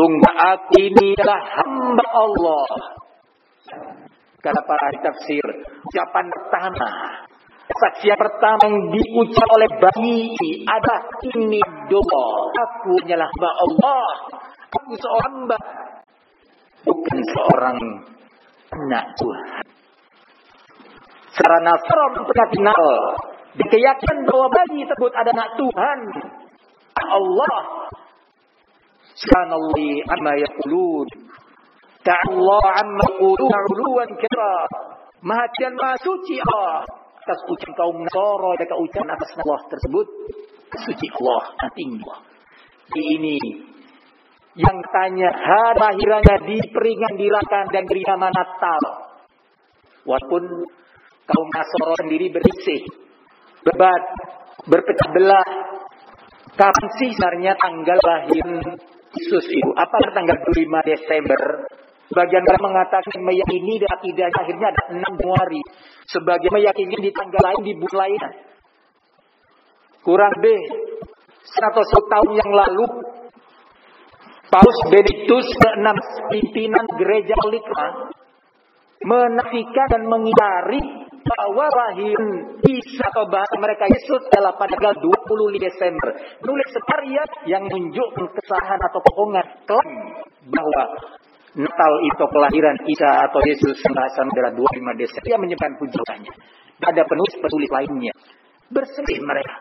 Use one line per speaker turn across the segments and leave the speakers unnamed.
sungguh aku ini adalah hamba Allah. Kata para ahli tafsir, ucapan pertama, saksian pertama yang diucap oleh bayi adalah ini doa. Aku hanyalah hamba Allah. Aku seorang hamba, bukan seorang anak Tuhan. Secara nasaran pernah kenal dikeyakinan bahwa bayi tersebut ada anak Tuhan Allah. Subhanallah amma yaqulun. Ta'ala amma yaqulun 'uluwan kabira. Maha dan maha suci Allah atas ucapan kaum Nasara dan ucapan atas Allah tersebut. Suci Allah, tinggi Allah. Ini yang tanya hari lahirannya dirayakan dan diberi nama Natal. Walaupun kaum Nasara sendiri berselisih, berdebat, berpecah belah. Kapan sih sebenarnya tanggal lahir Yesus itu? Apakah tanggal 25 Desember? Sebagian orang mengatakan meyakini dan akidahnya akhirnya ada 6 Januari. Sebagian meyakini di tanggal lain, di bulan lain. Kurang lebih 100 tahun yang lalu, Paus Benedictus ke-6, pimpinan gereja Katolik, menafikan dan mengingkari bahwa lahir Isa atau bahasa mereka Yesus adalah pada tanggal 25 Desember. Nulis sekarya yang menunjukkan kesalahan atau kebohongan, klaim bahwa Natal itu kelahiran Isa atau Yesus bahasa adalah 25 Desember. Dia menyebutkan hujahnya. Ada penulis lainnya. Berselisih mereka.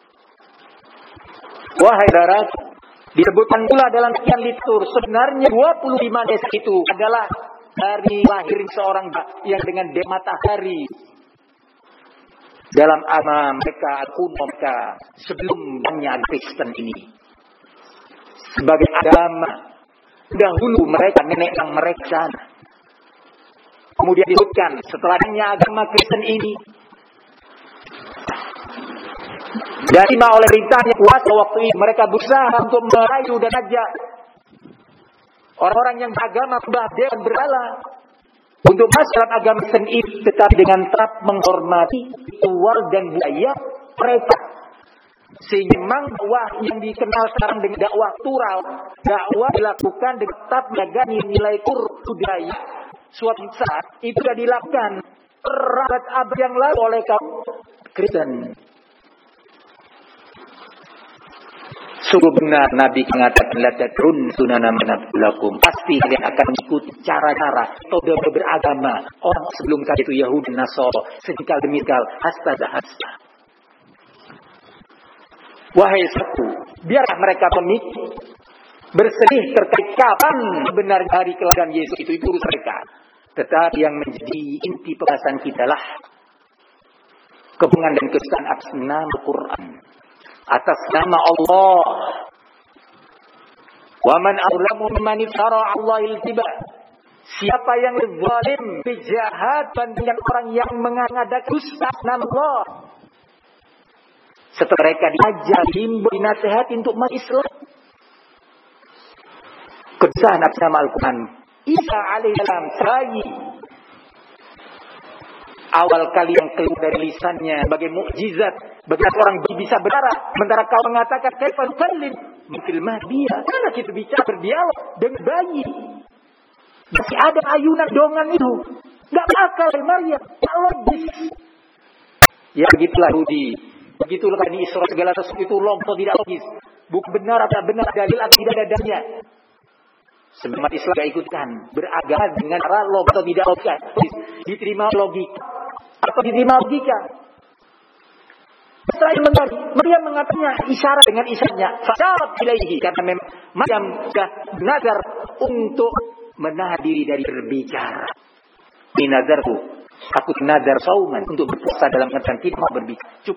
Wahai darat, disebutkan pula dalam sekian litur, sebenarnya 25 Desember itu adalah hari lahir seorang yang dengan matahari. Dalam agama mereka, kuno mereka, sebelum banyak Kristen ini. Sebagai agama, dahulu mereka, nenek yang mereka. Kemudian disebutkan, setelahnya agama Kristen ini. Dan lima oleh perintahnya kuasa waktu itu, mereka berusaha untuk merayu dan ajak orang-orang yang beragama dan berhala untuk masuk dalam agama Kristen ini, tetapi dengan tetap menghormati ritual dan budaya mereka. Sehingga memang dakwah yang dikenal sekarang dengan dakwah plural, dakwah dilakukan dengan tetap menjaga nilai budaya suatu saat itu sudah dilakukan abad yang lalu oleh kaum Kristen. Sungguh benar Nabi mengatakan la tadrun sunana manablakum. Pasti kalian akan mengikuti cara-cara metode beragama orang sebelum kali itu Yahudi Nasara, sedikal demi sedikal, hasta. Wahai saudaraku, biarlah mereka pemikir bersedih terkait kapan benar hari kelahiran Yesus itu urus mereka. Tetapi yang menjadi inti pembahasan kita lah kebungan dan kesukaan atas nama Quran, atas nama Allah. Wa man azlamu mimman iftara 'Allahil kadhiba. Siapa yang zalim, jahat dengan orang yang mengadakan dusta nama Allah. Setelah mereka diajar, himbau, dinasihati untuk masuk Islam. Kedutaan atas nama Al-Quran. Isa alaihissalam bayi awal kali yang keluar dari lisannya sebagai mukjizat, bagaimana orang bisa berbicara, sementara kau mengatakan kaifa nukallim fil mahdiya. Karena kita bicara berdialog dengan bayi. Masih ada ayunan dongan itu. Enggak bakal Maryam, enggak logis. Ya begitulah Yahudi. Begitulah ini Isra segala sesuatu itu lompo tidak logis. Bukan benar atau benar dalil atau tidak ada dalilnya. Sebab Islam tidak ikutkan beragama dengan cara logis atau tidak logis. Diterima logika atau diterima logika. Setelah Maryam mengatakannya isyarat dengan isyaratnya. Fasyarat ilaihi, karena memang Maryam sudah bernazar untuk menahan diri dari berbicara. Ini nazarku, aku nazar sauman untuk berpuasa dalam artian tidak mau berbicara.